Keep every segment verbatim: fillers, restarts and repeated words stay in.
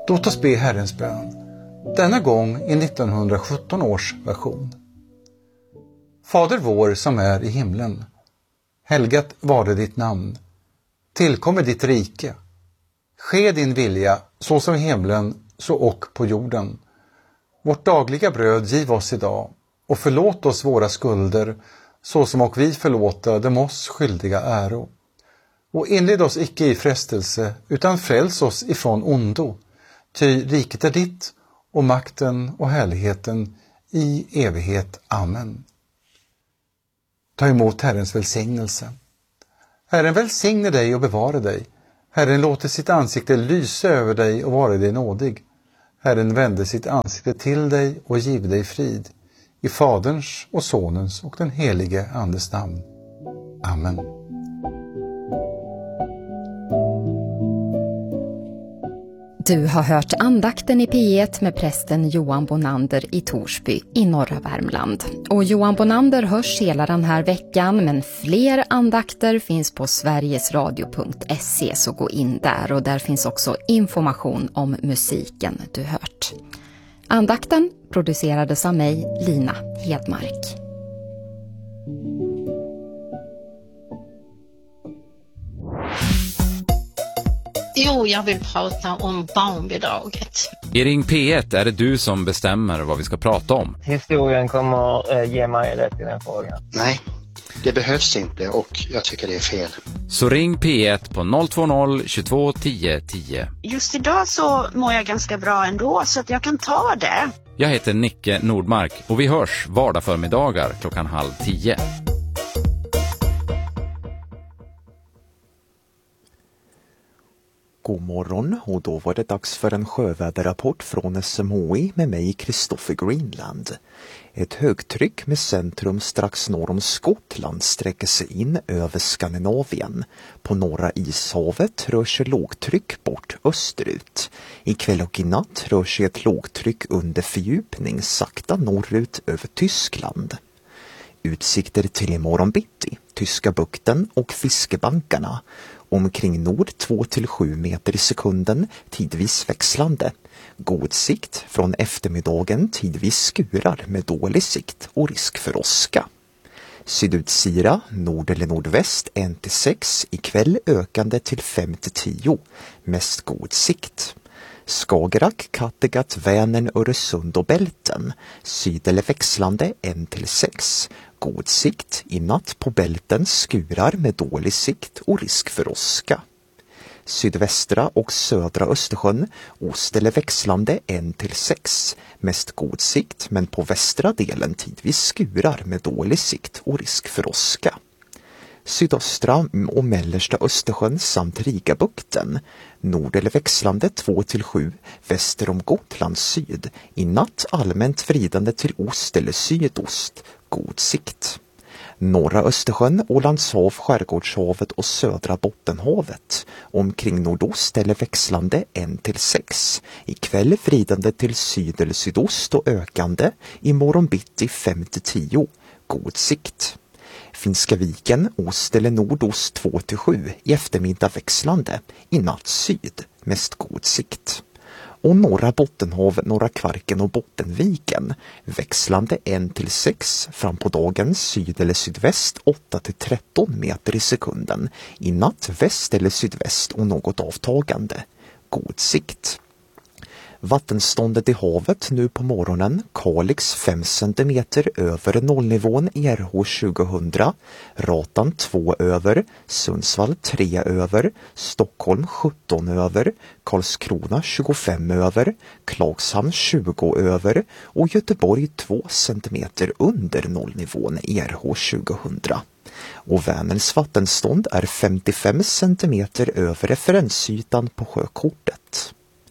Låt oss be Herrens bön, denna gång i nittonhundrasjutton års version. Fader vår som är i himlen, helgat vare ditt namn, tillkommer ditt rike. Ske din vilja så som i himlen så och på jorden. Vårt dagliga bröd giv oss idag och förlåt oss våra skulder så som och vi förlåta dem oss skyldiga äro. Och inled oss icke i frestelse utan fräls oss ifrån ondo. Ty riket är ditt och makten och härligheten i evighet. Amen. Ta emot Herrens välsignelse. Herren välsigne dig och bevara dig. Herren låter sitt ansikte lysa över dig och vara dig nådig. Herren vände sitt ansikte till dig och giv dig frid. I Faderns och Sonens och den helige Andes namn. Amen. Du har hört andakten i P ett med prästen Johan Bonander i Torsby i norra Värmland. Och Johan Bonander hörs hela den här veckan, men fler andakter finns på sverigesradio punkt se, så gå in där, och där finns också information om musiken du hört. Andakten producerades av mig, Lina Hedmark. Jo, jag vill prata om barnbidraget. I Ring P ett är det du som bestämmer vad vi ska prata om. Historien kommer äh, ge mig rätt i den frågan. Nej, det behövs inte och jag tycker det är fel. Så ring P ett på noll två noll tjugotvå tio tio. Just idag så mår jag ganska bra ändå så att jag kan ta det. Jag heter Nicke Nordmark och vi hörs vardag förmiddagar klockan halv tio. God morgon, och då var det dags för en sjöväderrapport från S M H I med mig, Kristoffer Greenland. Ett högtryck med centrum strax norr om Skottland sträcker sig in över Skandinavien. På norra ishavet rör sig lågtryck bort österut. Ikväll och i natt rör sig ett lågtryck under fördjupning sakta norrut över Tyskland. Utsikter till imorgon bitti, Tyska bukten och fiskebankarna. Omkring nord två till sju meter i sekunden, tidvis växlande. God sikt, från eftermiddagen tidvis skurar med dålig sikt och risk för åska. Sydutsira, nord eller nordväst ett till sex, ikväll ökande till fem till tio, mest god sikt. Skagerrak, Kattegatt, Vänern, Öresund och Bälten, syd eller växlande ett till sex. God sikt, i natt på Bälten skurar med dålig sikt och risk för åska. Sydvästra och södra Östersjön, ost eller växlande ett till sex. Mest god sikt, men på västra delen tidvis skurar med dålig sikt och risk för åska. Sydöstra och mellersta Östersjön samt Rigabukten. Nord eller växlande två till sju, väster om Gotland syd. I natt allmänt vridande till ost eller sydost. God sikt. Norra Östersjön, Ålandshav, Skärgårdshavet och södra Bottenhavet. Omkring nordost eller växlande ett till sex. Ikväll vridande till syd eller sydost och ökande. Imorgon bitti fem till tio. God sikt. Finska viken, ost eller nordost två till sju, i eftermiddag växlande, i natt syd, mest god sikt. Och norra Bottenhav, norra Kvarken och Bottenviken, växlande ett till sex, fram på dagen syd eller sydväst åtta till tretton meter i sekunden, i natt väst eller sydväst och något avtagande, god sikt. Vattenståndet i havet nu på morgonen, Kalix fem centimeter över nollnivån i R H tjugohundra, Ratan två över, Sundsvall tre över, Stockholm sjutton över, Karlskrona tjugofem över, Klagshamn tjugo över och Göteborg två centimeter under nollnivån i R H tjugohundra. Och Vänerns vattenstånd är femtiofem centimeter över referensytan på sjökortet.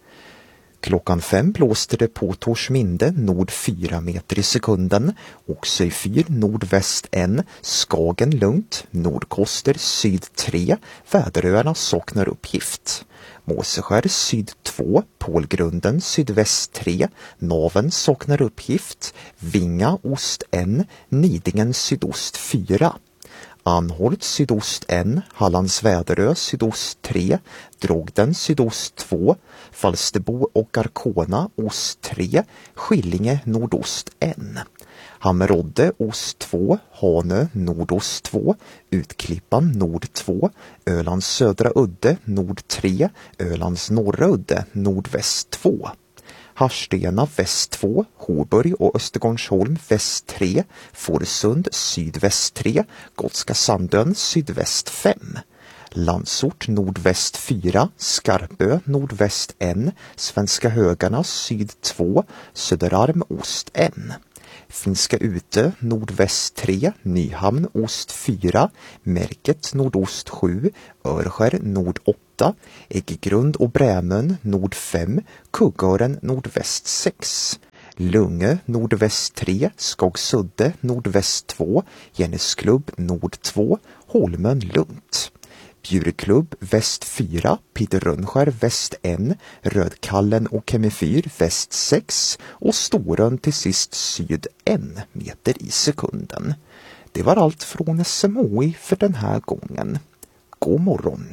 Klockan fem blåste det på Torsminde nord fyra meter i sekunden, också i fyr nordväst en, Skagen lugnt, nordkoster syd tre, Väderöarna saknar uppgift. Måseskär syd två, Pålgrunden sydväst tre, Naven saknar uppgift, Vinga ost en, Nidingen sydost fyra. Anholt sydost en, Hallands Väderö sydost tre, Drogden sydost två, Falsterbo och Arkona ost tre, Skillinge nordost en. Hammerodde ost två, Hanö nordost två, Utklippan nord två, Ölands södra udde nord tre, Ölands norra udde nordväst två. Harstena väst två, Håborg och Östergårdsholm väst tre, Fårsund sydväst tre, Gotska Sandön sydväst fem. Landsort nordväst fyra, Skarpö nordväst en, Svenska Högarna syd två, Söderarm ost en. Finska Ute nordväst tre, Nyhamn ost fyra, Märket nordost sju, Örskär nord åtta, Äggegrund och Brämön nord fem, Kuggören nordväst sex. Lungö nordväst tre, Skogsudde nordväst två, Jännesklubb nord två, Holmön Lugnt. Bjurklubb väst fyra, Piterrönnskär väst en, Rödkallen och Kemifyr väst sex och Storön till sist syd en meter i sekunden. Det var allt från S M H I för den här gången. God morgon!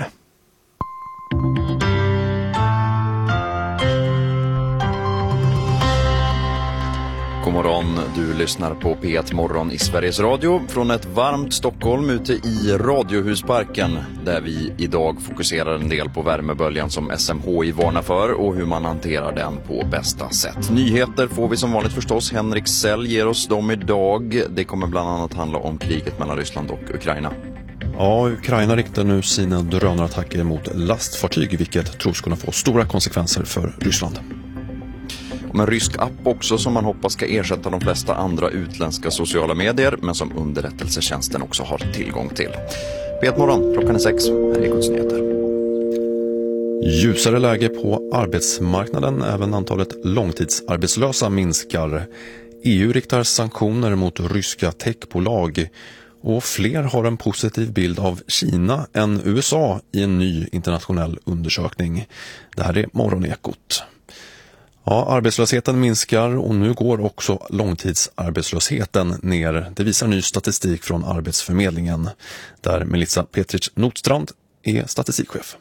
God morgon, du lyssnar på P ett Morgon i Sveriges Radio från ett varmt Stockholm ute i Radiohusparken där vi idag fokuserar en del på värmeböljan som S M H I varnar för och hur man hanterar den på bästa sätt. Nyheter får vi som vanligt förstås. Henrik Sell ger oss dem idag. Det kommer bland annat handla om kriget mellan Ryssland och Ukraina. Ja, Ukraina riktar nu sina drönarattacker mot lastfartyg vilket tros kunna få stora konsekvenser för Ryssland. Om en rysk app också som man hoppas ska ersätta de flesta andra utländska sociala medier men som underrättelsetjänsten också har tillgång till. P ett Morgon, klockan är sex, här är Ekotsnyheter. Ljusare läge på arbetsmarknaden, även antalet långtidsarbetslösa minskar. E U riktar sanktioner mot ryska techbolag och fler har en positiv bild av Kina än U S A i en ny internationell undersökning. Det här är Morgonekot. Ja, arbetslösheten minskar och nu går också långtidsarbetslösheten ner. Det visar ny statistik från Arbetsförmedlingen där Melissa Petric Notstrand är statistikchef.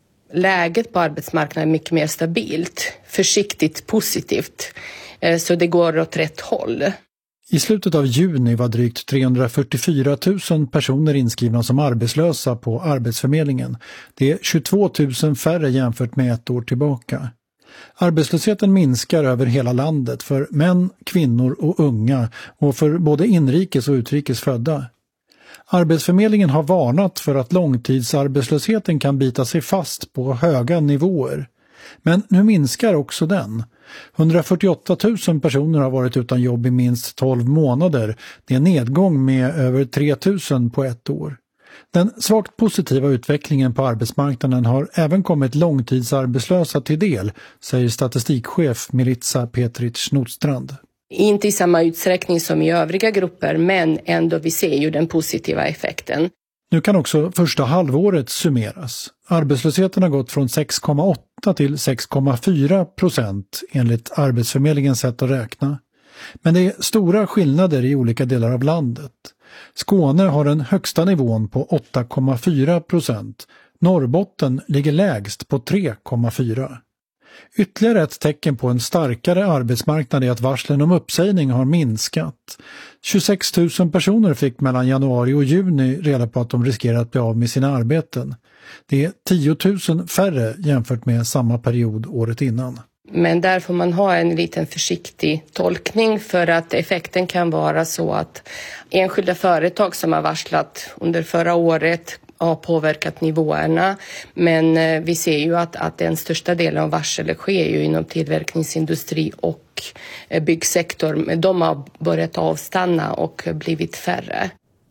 Läget på arbetsmarknaden är mycket mer stabilt, försiktigt positivt, så det går åt rätt håll. I slutet av juni var drygt trehundrafyrtiofyra tusen personer inskrivna som arbetslösa på Arbetsförmedlingen. Det är tjugotvå tusen färre jämfört med ett år tillbaka. Arbetslösheten minskar över hela landet för män, kvinnor och unga och för både inrikes och utrikes födda. Arbetsförmedlingen har varnat för att långtidsarbetslösheten kan bita sig fast på höga nivåer. Men nu minskar också den. hundrafyrtioåtta tusen personer har varit utan jobb i minst tolv månader. Det är en nedgång med över tre tusen på ett år. Den svagt positiva utvecklingen på arbetsmarknaden har även kommit långtidsarbetslösa till del, säger statistikchef Melissa Petric Notstrand. Inte i samma utsträckning som i övriga grupper, men ändå vi ser ju den positiva effekten. Nu kan också första halvåret summeras. Arbetslösheten har gått från sex komma åtta till sex komma fyra procent enligt Arbetsförmedlingens sätt att räkna. Men det är stora skillnader i olika delar av landet. Skåne har den högsta nivån på åtta komma fyra procent. Norrbotten ligger lägst på tre komma fyra. Ytterligare ett tecken på en starkare arbetsmarknad är att varslen om uppsägning har minskat. tjugosex tusen personer fick mellan januari och juni reda på att de riskerar att bli av med sina arbeten. Det är tio tusen färre jämfört med samma period året innan. Men där får man ha en liten försiktig tolkning för att effekten kan vara så att enskilda företag som har varslat under förra året har påverkat nivåerna. Men vi ser ju att, att den största delen av varsel sker ju inom tillverkningsindustri och byggsektor. De har börjat avstanna och blivit färre.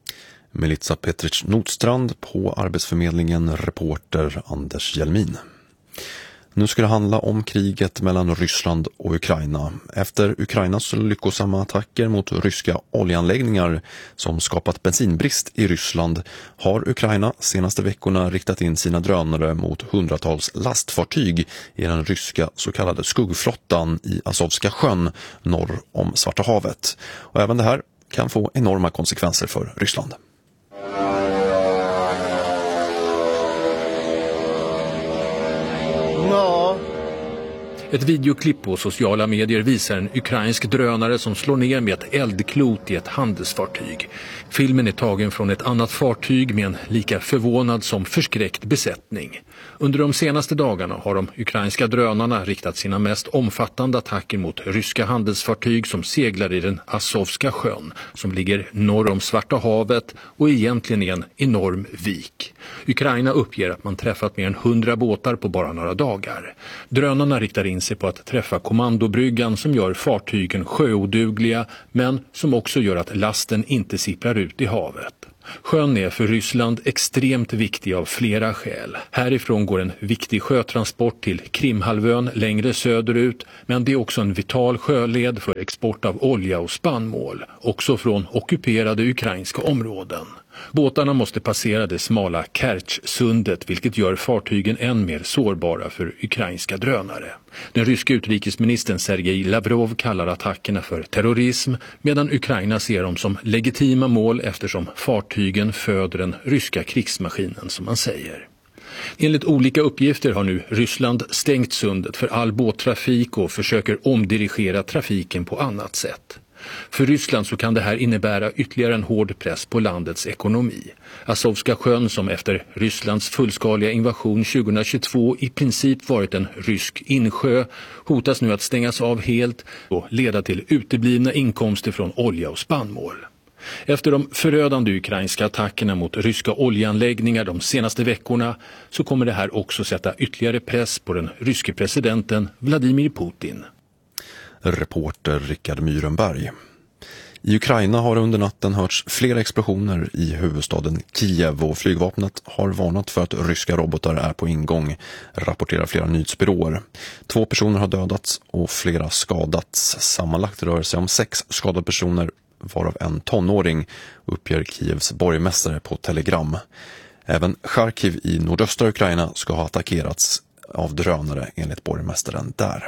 Melissa Petric Notstrand på Arbetsförmedlingen, reporter Anders Hjelmin. Nu ska det handla om kriget mellan Ryssland och Ukraina. Efter Ukrainas lyckosamma attacker mot ryska oljeanläggningar som skapat bensinbrist i Ryssland har Ukraina senaste veckorna riktat in sina drönare mot hundratals lastfartyg i den ryska så kallade skuggflottan i Azovska sjön norr om Svarta havet. Och även det här kan få enorma konsekvenser för Ryssland. Ett videoklipp på sociala medier visar en ukrainsk drönare som slår ner med ett eldklot i ett handelsfartyg. Filmen är tagen från ett annat fartyg med en lika förvånad som förskräckt besättning. Under de senaste dagarna har de ukrainska drönarna riktat sina mest omfattande attacker mot ryska handelsfartyg som seglar i den Azovska sjön, som ligger norr om Svarta havet och egentligen är en enorm vik. Ukraina uppger att man träffat mer än hundra båtar på bara några dagar. Drönarna riktar in sig på att träffa kommandobryggan som gör fartygen sjöodugliga, men som också gör att lasten inte sipprar ut i havet. Sjön är för Ryssland extremt viktig av flera skäl. Härifrån går en viktig sjötransport till Krimhalvön längre söderut, men det är också en vital sjöled för export av olja och spannmål, också från ockuperade ukrainska områden. Båtarna måste passera det smala Kertjsundet, vilket gör fartygen än mer sårbara för ukrainska drönare. Den ryska utrikesministern Sergej Lavrov kallar attackerna för terrorism, medan Ukraina ser dem som legitima mål eftersom fartygen föder den ryska krigsmaskinen, som man säger. Enligt olika uppgifter har nu Ryssland stängt sundet för all båttrafik och försöker omdirigera trafiken på annat sätt. För Ryssland så kan det här innebära ytterligare en hård press på landets ekonomi. Azovska sjön, som efter Rysslands fullskaliga invasion tjugohundratjugotvå i princip varit en rysk insjö, hotas nu att stängas av helt och leda till uteblivna inkomster från olja och spannmål. Efter de förödande ukrainska attackerna mot ryska oljeanläggningar de senaste veckorna så kommer det här också sätta ytterligare press på den ryske presidenten Vladimir Putin. Reporter Rickard Myrenberg. I Ukraina har under natten hörts flera explosioner i huvudstaden Kiev och flygvapnet har varnat för att ryska robotar är på ingång, rapporterar flera nyhetsbyråer. Två personer har dödats och flera skadats. Sammanlagt rör sig om sex skadade personer, varav en tonåring, uppger Kievs borgmästare på Telegram. Även Charkiv i nordöstra Ukraina ska ha attackerats av drönare enligt borgmästaren där.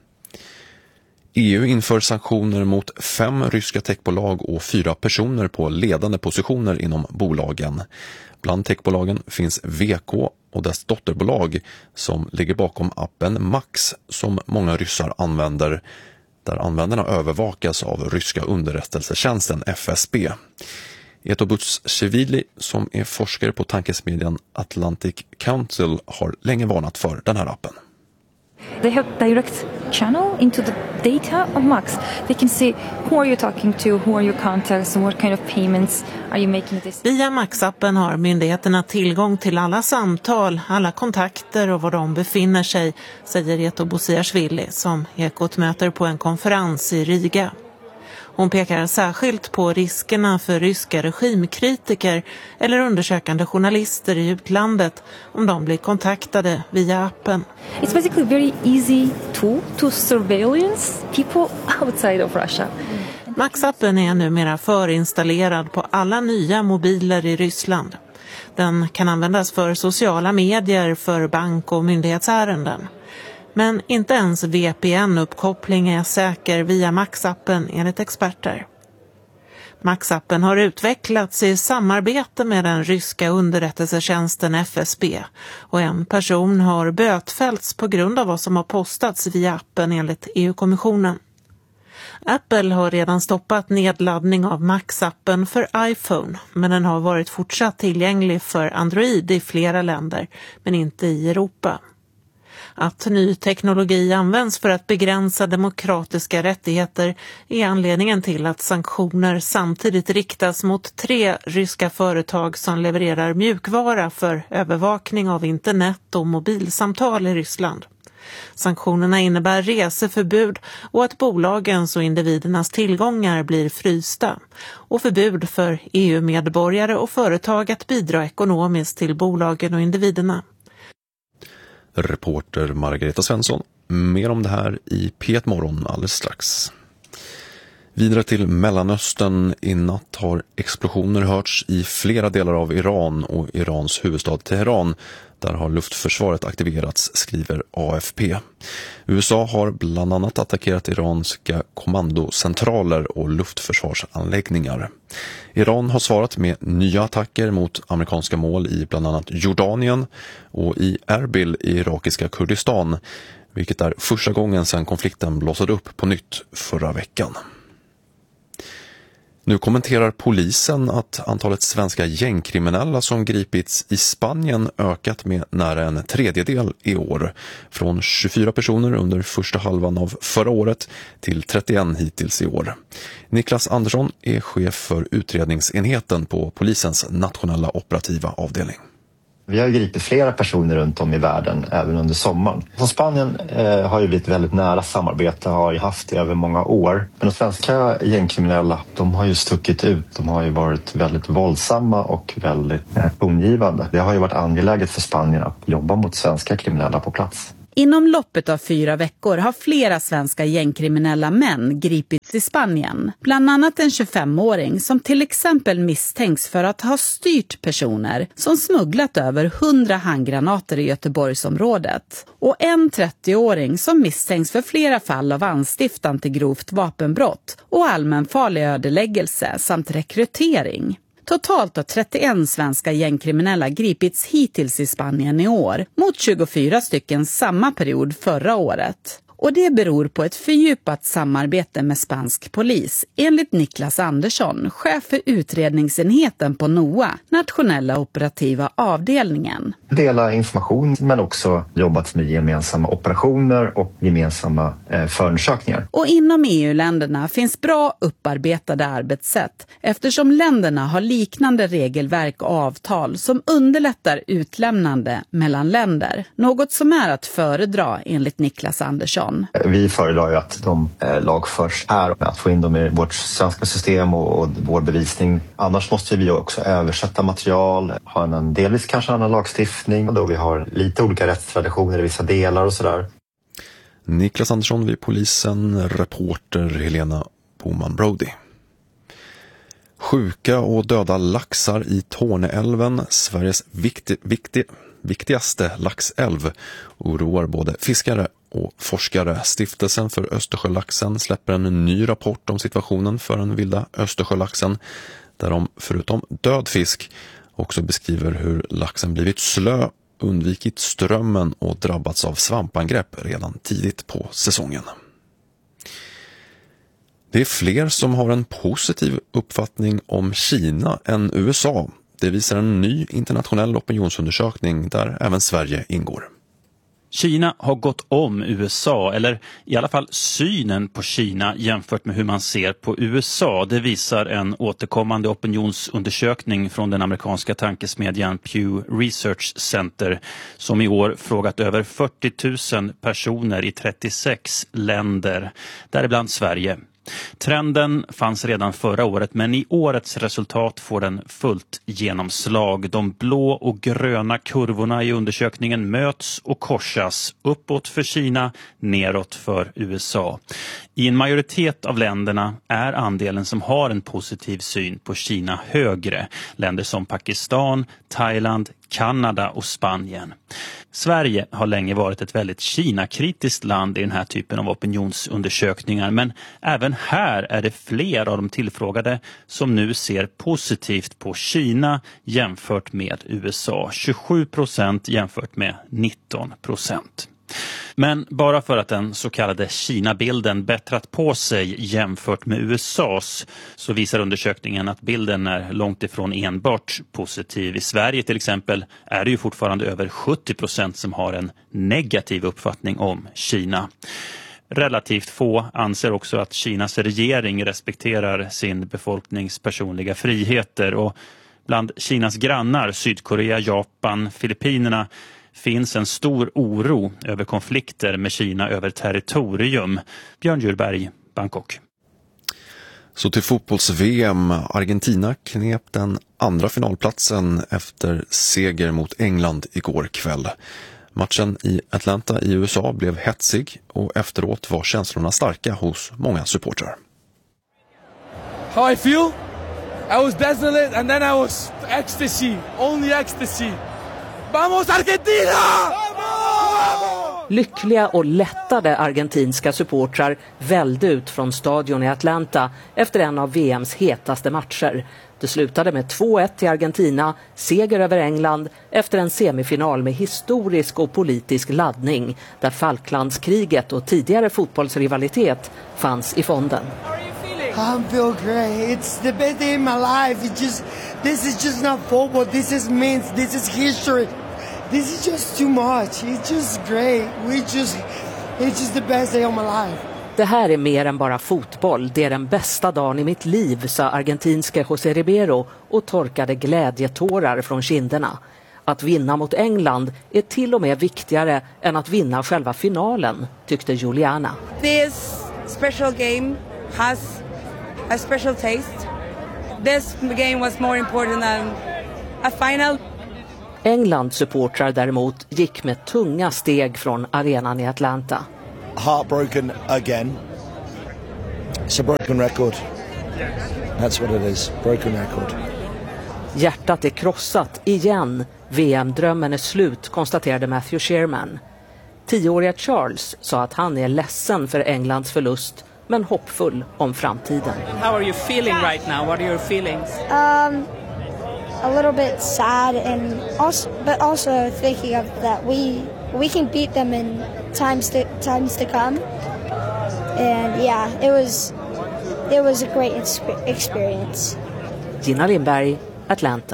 E U inför sanktioner mot fem ryska techbolag och fyra personer på ledande positioner inom bolagen. Bland techbolagen finns V K och dess dotterbolag som ligger bakom appen Max som många ryssar använder, där användarna övervakas av ryska underrättelsetjänsten F S B. Eto Butshevili, som är forskare på tankesmedjan Atlantic Council, har länge varnat för den här appen. They have direct channel into the data of Max. They can see who are you talking to, who are your contacts, and what kind of payments are you making this. Via Max-appen har myndigheterna tillgång till alla samtal, alla kontakter och var de befinner sig, säger Eto Butshevili som Ekot möter på en konferens i Riga. Hon pekar särskilt på riskerna för ryska regimkritiker eller undersökande journalister i utlandet om de blir kontaktade via appen. It's basically a very easy tool to surveillance people outside of Russia. Max-appen är numera förinstallerad på alla nya mobiler i Ryssland. Den kan användas för sociala medier, för bank- och myndighetsärenden. Men inte ens V P N-uppkoppling är säker via Max-appen enligt experter. Max-appen har utvecklats i samarbete med den ryska underrättelsetjänsten F S B och en person har bötfällts på grund av vad som har postats via appen enligt E U-kommissionen. Apple har redan stoppat nedladdning av Max-appen för iPhone, men den har varit fortsatt tillgänglig för Android i flera länder, men inte i Europa. Att ny teknologi används för att begränsa demokratiska rättigheter är anledningen till att sanktioner samtidigt riktas mot tre ryska företag som levererar mjukvara för övervakning av internet och mobilsamtal i Ryssland. Sanktionerna innebär reseförbud och att bolagens och individernas tillgångar blir frysta och förbud för E U-medborgare och företag att bidra ekonomiskt till bolagen och individerna. Reporter Margareta Svensson. Mer om det här i P ett morgon alldeles strax. Vidare till Mellanöstern. I natt har explosioner hörts i flera delar av Iran och Irans huvudstad Teheran. Där har luftförsvaret aktiverats, skriver A F P. U S A har bland annat attackerat iranska kommandocentraler och luftförsvarsanläggningar. Iran har svarat med nya attacker mot amerikanska mål i bland annat Jordanien och i Erbil i irakiska Kurdistan, vilket är första gången sedan konflikten blossade upp på nytt förra veckan. Nu kommenterar polisen att antalet svenska gängkriminella som gripits i Spanien ökat med nära en tredjedel i år. Från tjugofyra personer under första halvan av förra året till trettioen hittills i år. Niklas Andersson är chef för utredningsenheten på polisens nationella operativa avdelning. Vi har gripit flera personer runt om i världen även under sommaren. Så Spanien eh, har ju blivit väldigt nära samarbete, har ju haft det över många år. Men de svenska gängkriminella, de har ju stuckit ut. De har ju varit väldigt våldsamma och väldigt eh, tongivande. Det har ju varit angeläget för Spanien att jobba mot svenska kriminella på plats. Inom loppet av fyra veckor har flera svenska gängkriminella män gripits i Spanien. Bland annat en tjugofemåring som till exempel misstänks för att ha styrt personer som smugglat över hundra handgranater i Göteborgsområdet. Och en trettioåring som misstänks för flera fall av anstiftan till grovt vapenbrott och allmänfarlig ödeläggelse samt rekrytering. Totalt har trettioen svenska gängkriminella gripits hittills i Spanien i år, mot tjugofyra stycken samma period förra året. Och det beror på ett fördjupat samarbete med spansk polis, enligt Niklas Andersson, chef för utredningsenheten på N O A, nationella operativa avdelningen. Dela information men också jobbat med gemensamma operationer och gemensamma eh, förundersökningar. Och inom E U-länderna finns bra upparbetade arbetssätt eftersom länderna har liknande regelverk och avtal som underlättar utlämnande mellan länder. Något som är att föredra enligt Niklas Andersson. Vi föredrar ju att de eh, lagförs här, att få in dem i vårt svenska system och, och vår bevisning. Annars måste vi också översätta material, ha en delvis kanske annan lagstiftning och då vi har lite olika rättstraditioner i vissa delar och sådär. Niklas Andersson vid polisen, reporter Helena Boman Brody. Sjuka och döda laxar i Torneälven, Sveriges viktig, viktig, viktigaste laxälv, oroar både fiskare och forskare. Stiftelsen för Östersjölaxen släpper en ny rapport om situationen för den vilda Östersjölaxen, där de förutom död fisk också beskriver hur laxen blivit slö, undvikit strömmen och drabbats av svampangrepp redan tidigt på säsongen. Det är fler som har en positiv uppfattning om Kina än U S A. Det visar en ny internationell opinionsundersökning där även Sverige ingår. Kina har gått om U S A, eller i alla fall synen på Kina jämfört med hur man ser på U S A. Det visar en återkommande opinionsundersökning från den amerikanska tankesmedjan Pew Research Center som i år frågat över fyrtio tusen personer i trettiosex länder, däribland Sverige. Trenden fanns redan förra året, men i årets resultat får den fullt genomslag. De blå och gröna kurvorna i undersökningen möts och korsas, uppåt för Kina, neråt för U S A. I en majoritet av länderna är andelen som har en positiv syn på Kina högre. Länder som Pakistan, Thailand, Kanada och Spanien. Sverige har länge varit ett väldigt Kina-kritiskt land i den här typen av opinionsundersökningar, men även här är det fler av de tillfrågade som nu ser positivt på Kina jämfört med U S A. tjugosju procent jämfört med nitton procent. Men bara för att den så kallade Kina-bilden bättrat på sig jämfört med U S A:s så visar undersökningen att bilden är långt ifrån enbart positiv. I Sverige till exempel är det ju fortfarande över sjuttio procent som har en negativ uppfattning om Kina. Relativt få anser också att Kinas regering respekterar sin befolknings personliga friheter, och bland Kinas grannar, Sydkorea, Japan, Filippinerna, finns en stor oro över konflikter med Kina över territorium. Björn Djurberg, Bangkok. Så till fotbolls-V M. Argentina knep den andra finalplatsen efter seger mot England igår kväll. Matchen i Atlanta i U S A blev hetsig och efteråt var känslorna starka hos många supportrar. how I feel? I was desolate and then I was ecstasy, only ecstasy. Vamos Argentina! Lyckliga och lättade argentinska supportrar välde ut från stadion i Atlanta efter en av V M:s hetaste matcher. Det slutade med två ett till Argentina, seger över England efter en semifinal med historisk och politisk laddning där Falklandskriget och tidigare fotbollsrivalitet fanns i fonden. I feel great. It's the best day in my life. It just, this is just not football. This is means. This is history. This is just too much. It's just great. We just, it's just the best day of my life. Det här är mer än bara fotboll. Det är den bästa dagen i mitt liv, sa argentinska José Ribeiro och torkade glädjetårar från kinderna. Att vinna mot England är till och med viktigare än att vinna själva finalen, tyckte Juliana. This special game has a special taste. This game was more important than a final. Englands supportrar däremot gick med tunga steg från arenan i Atlanta. Heartbroken again. It's a broken record. That's what it is. Broken record. Hjärtat är krossat igen. V M-drömmen är slut, konstaterade Matthew Sherman. Tioåriga Charles sa att han är ledsen för Englands förlust, men hoppfull om framtiden. How are you feeling right now? What are your feelings? Um, a little bit sad, and also, but also thinking of that we we can beat them in times to times to come. And yeah, it was it was a great experience. Gina Lindberg, Atlanta.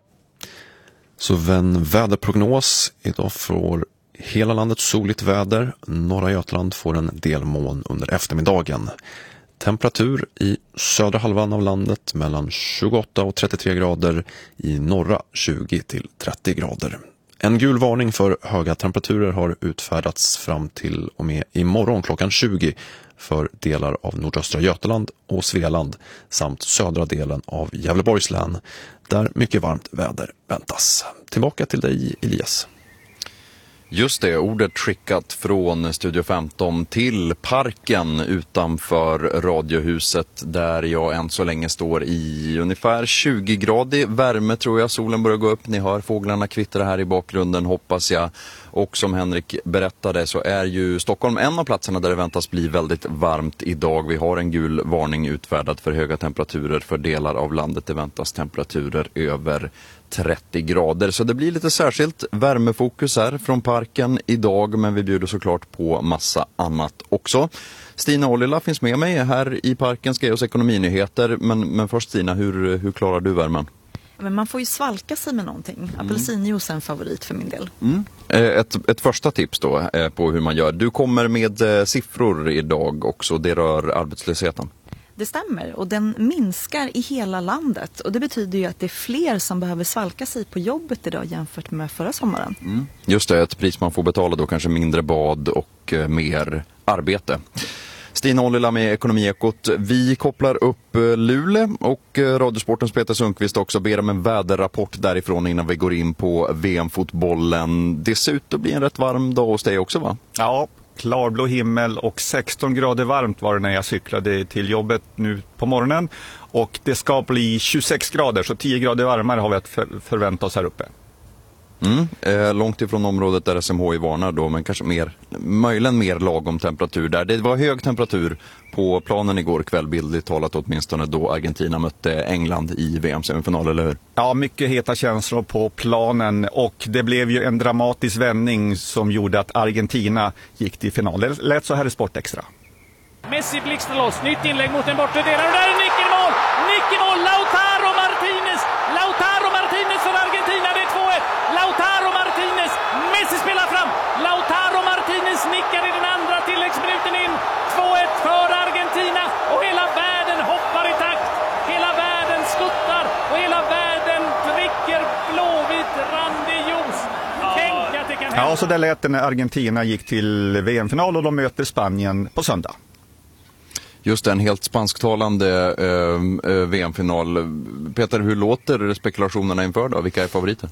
Så en väderprognos. Idag får hela landet soligt väder. Norra Götaland får en del moln under eftermiddagen. Temperatur i södra halvan av landet mellan tjugoåtta och trettiotre grader, i norra tjugo till trettio grader. En gul varning för höga temperaturer har utfärdats fram till och med imorgon klockan tjugo för delar av nordöstra Götaland och Svealand samt södra delen av Gävleborgs län, där mycket varmt väder väntas. Tillbaka till dig, Elias. Just det, ordet skickat från Studio femton till parken utanför Radiohuset, där jag än så länge står i ungefär tjugo grader värme, tror jag. Solen börjar gå upp, ni hör fåglarna kvittra här i bakgrunden, hoppas jag. Och som Henrik berättade så är ju Stockholm en av platserna där det väntas bli väldigt varmt idag. Vi har en gul varning utfärdad för höga temperaturer för delar av landet. Det väntas temperaturer över trettio grader. Så det blir lite särskilt värmefokus här från parken idag, men vi bjuder såklart på massa annat också. Stina Ollila finns med mig här i parken, ska ge oss ekonominyheter. Men, men först Stina, hur, hur klarar du värmen? Men man får ju svalka sig med någonting. Apelsinjuice är en favorit för min del. Mm. Ett, ett första tips då på hur man gör. Du kommer med siffror idag också, det rör arbetslösheten. Det stämmer, och den minskar i hela landet. Och det betyder ju att det är fler som behöver svalka sig på jobbet idag jämfört med förra sommaren. Mm. Just det, ett pris man får betala då, kanske mindre bad och eh, mer arbete. Stina Ollila med Ekonomiekot. Vi kopplar upp Luleå och Radiosportens Peter Sundqvist också ber om en väderrapport därifrån innan vi går in på V M-fotbollen. Det ser ut att bli en rätt varm dag hos dig också, va? Ja, klarblå himmel och sexton grader varmt var det när jag cyklade till jobbet nu på morgonen. Och det ska bli tjugosex grader, så tio grader varmare har vi att för- förvänta oss här uppe. Mm, eh, långt ifrån området där S M H I varnar då, men kanske mer, möjligen mer lagom temperatur där. Det var hög temperatur på planen igår kväll, bildligt talat åtminstone, då Argentina mötte England i V M-semifinal, eller hur? Ja, mycket heta känslor på planen, och det blev ju en dramatisk vändning som gjorde att Argentina gick till final. Det lät så här i Sportextra. Messi blixtrar loss, nytt inlägg mot den bortre delen, och där är nick i mål! Nick i mål, Lautaro Martinez! Lautaro Martinez för Argentina, det är två ett! Lautaro Martinez, Messi spelar fram! Lautaro Martinez nickar i den andra tilläggsminuten in! två ett för Argentina, och hela världen hoppar i takt! Hela världen skuttar, och hela världen dricker blåvitt randig juice! Tänk att det kan hända! Ja, så det lät när Argentina gick till V M-final, och de möter Spanien på söndag. Just en helt spansktalande eh, eh, V M-final. Peter, hur låter spekulationerna inför då? Vilka är favoriter?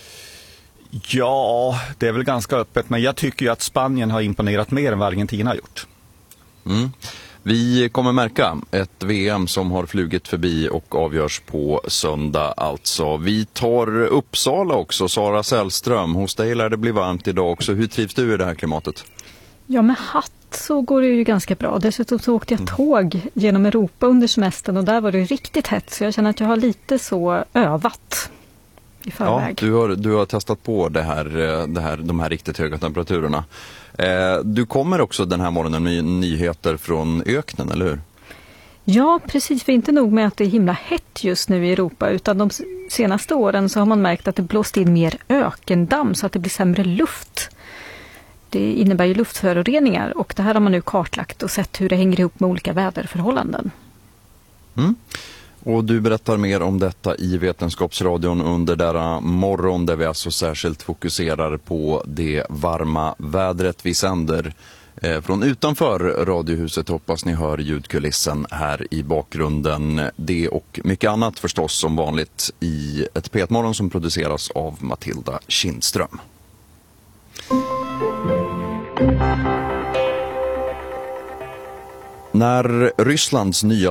Ja, det är väl ganska öppet, men jag tycker ju att Spanien har imponerat mer än vad Argentina har gjort. Mm. Vi kommer märka ett V M som har flugit förbi och avgörs på söndag alltså. Vi tar Uppsala också, Sara Sällström. Hos dig lär det bli varmt idag också. Hur trivs du i det här klimatet? Ja, med hatt så går det ju ganska bra. Dessutom så åkte jag tåg genom Europa under semestern och där var det riktigt hett. Så jag känner att jag har lite så övat i förväg. Ja, du har, du har testat på det här, det här, de här riktigt höga temperaturerna. Eh, du kommer också den här morgonen med nyheter från öknen, eller hur? Ja, precis. För inte nog med att det är himla hett just nu i Europa utan de senaste åren så har man märkt att det blåst in mer ökendamm så att det blir sämre luft. Det innebär ju luftföroreningar och det här har man nu kartlagt och sett hur det hänger ihop med olika väderförhållanden. Mm. Och du berättar mer om detta i Vetenskapsradion under denna morgon där vi alltså särskilt fokuserar på det varma vädret vi sänder eh, från utanför Radiohuset. Hoppas ni hör ljudkulissen här i bakgrunden. Det och mycket annat förstås som vanligt i ett P ett-morgon som produceras av Matilda Kindström. När Rysslands nya